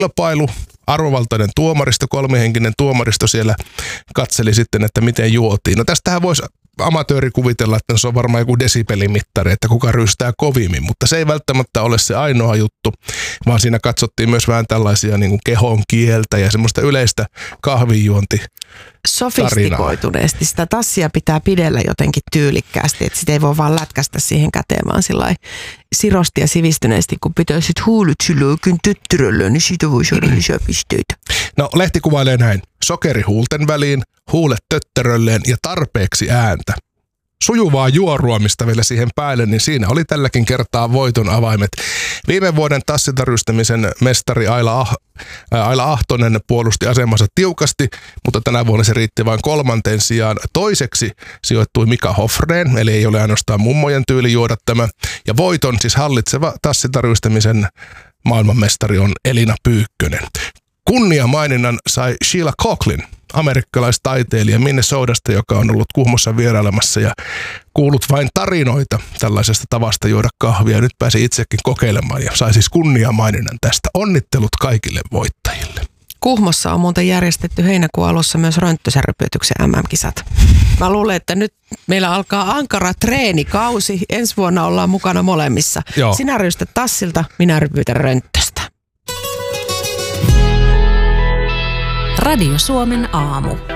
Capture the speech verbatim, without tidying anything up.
kilpailu, arvovaltainen tuomaristo, kolmihenkinen tuomaristo siellä katseli sitten, että miten juotiin. No tästähän voisi amatööri kuvitella, että se on varmaan joku desibelimittari, että kuka rystää kovimmin, mutta se ei välttämättä ole se ainoa juttu, vaan siinä katsottiin myös vähän tällaisia niin kuin kehon kieltä ja semmoista yleistä kahvinjuonti. Sofistikoituneesti. Sitä tassia pitää pidellä jotenkin tyylikkäästi, että sitä ei voi vaan lätkästä siihen käteen, vaan sillai sirosti ja sivistyneesti, kun pitäisit huulut silloin tyttäröllä, niin siitä voi saada lisää pisteitä. No lehti kuvailee näin. Sokeri huulten väliin, huulet töttärölleen ja tarpeeksi ääntä. Sujuvaa juoruamista vielä siihen päälle, niin siinä oli tälläkin kertaa voiton avaimet. Viime vuoden tassitarystämisen mestari Aila, ah, Aila Ahtonen puolusti asemansa tiukasti, mutta tänä vuonna se riitti vain kolmanten sijaan. Toiseksi sijoittui Mika Hofreen, eli ei ole ainoastaan mummojen tyyli juoda tämä. Ja voiton, siis hallitseva tassitarystämisen maailmanmestari on Elina Pyykkönen. Kunniamaininnan sai Sheila Coughlin, amerikkalaistaiteilija Minnesotasta, joka on ollut Kuhmossa vierailemassa ja kuullut vain tarinoita tällaisesta tavasta juoda kahvia. Nyt pääsi itsekin kokeilemaan ja sai siis kunniamaininnan tästä. Onnittelut kaikille voittajille. Kuhmossa on muuten järjestetty heinäkuun alussa myös rönttösärrypyötyksen M M-kisat. Mä luulen, että nyt meillä alkaa ankara treenikausi. Ensi vuonna ollaan mukana molemmissa. Joo. Sinä rystät tassilta, minä rypytän rönttöstä. Radio Suomen aamu.